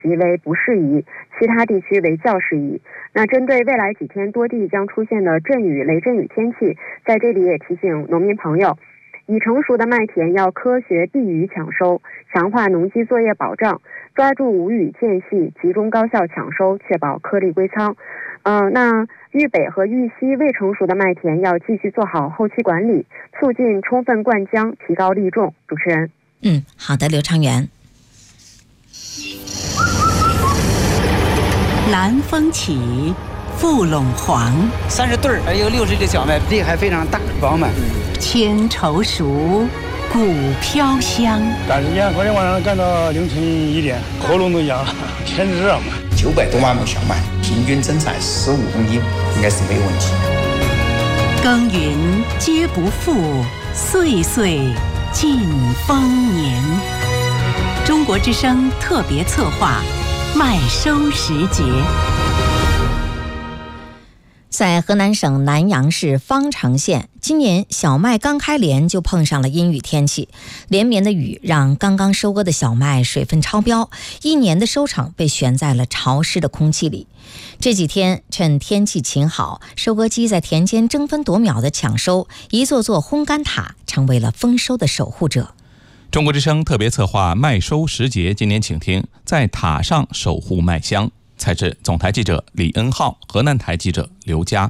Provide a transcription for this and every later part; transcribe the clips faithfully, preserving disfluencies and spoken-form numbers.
即为不适宜，其他地区为较适宜。那针对未来几天多地将出现的阵雨、雷阵雨天气，在这里也提醒农民朋友，已成熟的麦田要科学避雨抢收，强化农机作业保障，抓住无雨间隙，集中高效抢收，确保颗粒归仓。呃，那豫北和豫西未成熟的麦田要继续做好后期管理，促进充分灌浆，提高粒重。主持人， 嗯，好的，刘昌元。 南风起，覆陇黄， 三十对儿，还有六十粒小麦，粒还非常大，饱满。 千愁熟，谷飘香。 赶时间，昨天晚上干到凌晨一点，喉咙都哑了，天热嘛。 九百多万亩小麦，平均增产十五公斤，应该是没有问题。 耕耘皆不负，岁岁尽丰年。中国之声特别策划，麦收时节。 在河南省南阳市方城县，今年小麦刚开镰就碰上了阴雨天气，连绵的雨让刚刚收割的小麦水分超标，一年的收成被悬在了潮湿的空气里。这几天趁天气晴好，收割机在田间争分夺秒的抢收，一座座烘干塔成为了丰收的守护者。 中国之声特别策划麦收时节，今年请听在塔上守护麦香。采自总台记者李恩浩，河南台记者刘佳。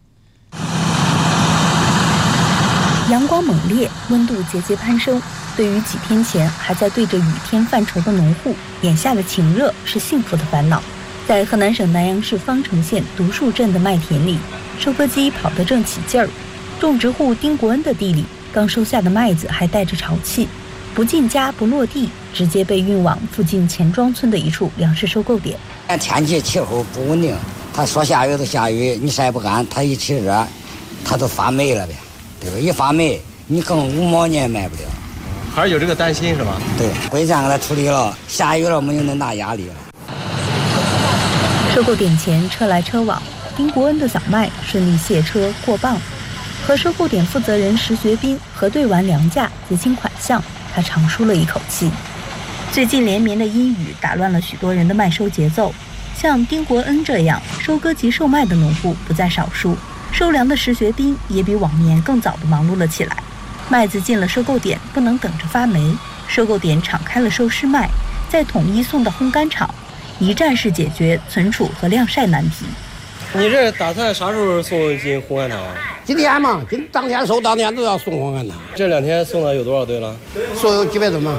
阳光猛烈，温度节节攀升。对于几天前还在对着雨天犯愁的农户，眼下的晴热是幸福的烦恼。在河南省南阳市方城县独树镇的麦田里，收割机跑得正起劲儿。种植户丁国恩的地里，刚收下的麦子还带着潮气，不进家不落地，直接被运往附近钱庄村的一处粮食收购点。 天气气候不稳定，它说下雨就下雨，你晒不干，它一起热，它都发霉了呗，对吧？一发霉，你更五毛你也卖不了。 还是有这个担心是吧？ 对，回家给它处理了，下雨了没有那么大压力了。 收购点前车来车往，丁国恩的小麦顺利卸车过磅。和收购点负责人石学斌核对完粮价、结清款项，他长舒了一口气。最近连绵的阴雨打乱了许多人的麦收节奏，像丁国恩这样收割及售麦的农户不在少数。收粮的石学斌也比往年更早地忙碌了起来。麦子进了收购点，不能等着发霉，收购点敞开了收湿麦，再统一送到烘干厂，一站式解决存储和晾晒难题。 你这打算啥时候送进烘干厂啊？ 今天嘛，今当天收当天都要送烘干厂。 这两天送的有多少堆了？ 送有几百吨嘛。